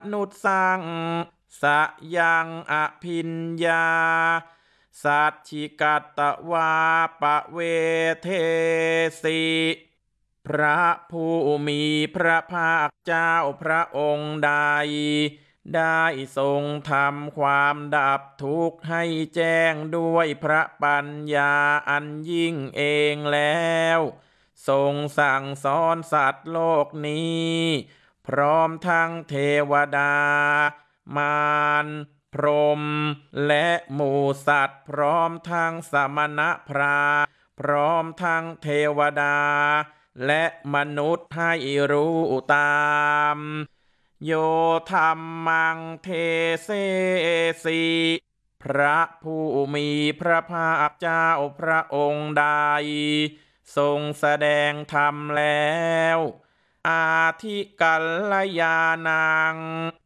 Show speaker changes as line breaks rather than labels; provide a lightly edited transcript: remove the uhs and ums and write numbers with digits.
นุสังสยังอภิญญาสัจฉิกัตตวาปะเวเทสิพระผู้มีพระภาคเจ้าพระองค์ใดได้ทรงทำความดับทุกข์ให้แจ้งด้วยพระปัญญาอันยิ่งเองแล้วทรงสั่งสอนสัตว์โลกนี้พร้อมทั้งเทวดามารพรหมและหมู่สัตว์พร้อมทั้งสมณพราหมณ์พร้อมทั้งเทวดาและมนุษย์ให้รู้ตามโยธรรมังเทเสสิพระผู้มีพระภาคเจ้าพระองค์ใดทรงแสดงธรรมแล้วอาทิกัลยาณัง